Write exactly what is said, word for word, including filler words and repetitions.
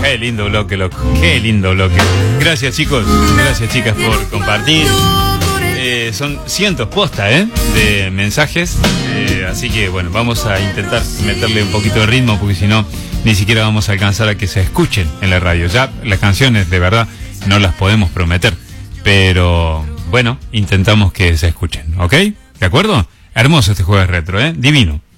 Qué lindo bloque, loco. Qué lindo bloque. Gracias, chicos. Gracias, chicas, por compartir. Eh, son cientos posta, ¿eh? De mensajes. Eh, así que, bueno, vamos a intentar meterle un poquito de ritmo, porque si no, ni siquiera vamos a alcanzar a que se escuchen en la radio. Ya las canciones, de verdad, no las podemos prometer. Pero, bueno, intentamos que se escuchen, ¿ok? ¿De acuerdo? Hermoso este jueves retro, ¿eh? Divino.